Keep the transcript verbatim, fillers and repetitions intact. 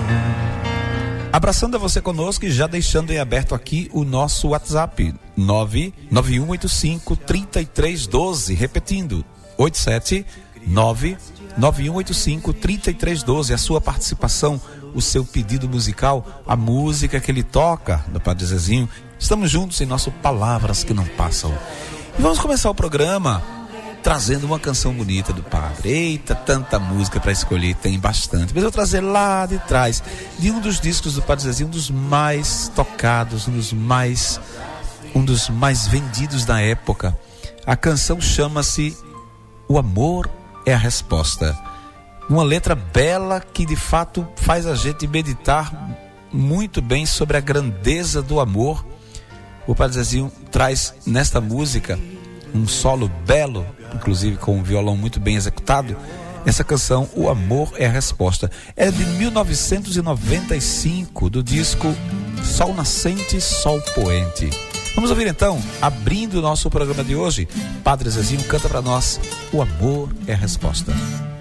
Abraçando a você conosco e já deixando em aberto aqui o nosso WhatsApp, nove nove um oito cinco, três três um dois, repetindo, oito sete nove nove um oito cinco, três três um dois, a sua participação, o seu pedido musical, a música que ele toca, do Padre Zezinho. Estamos juntos em nosso Palavras que Não Passam. E vamos começar o programa trazendo uma canção bonita do Padre. Eita, tanta música para escolher, tem bastante. Mas eu vou trazer lá de trás, de um dos discos do Padre Zezinho, um dos mais tocados, um dos mais, um dos mais vendidos da época. A canção chama-se O Amor é a Resposta. Uma letra bela que de fato faz a gente meditar muito bem sobre a grandeza do amor. O Padre Zezinho traz nesta música um solo belo, inclusive com um violão muito bem executado. Essa canção, O Amor é a Resposta, é de mil novecentos e noventa e cinco, do disco Sol Nascente, Sol Poente. Vamos ouvir então, abrindo o nosso programa de hoje, Padre Zezinho canta para nós O Amor é a Resposta.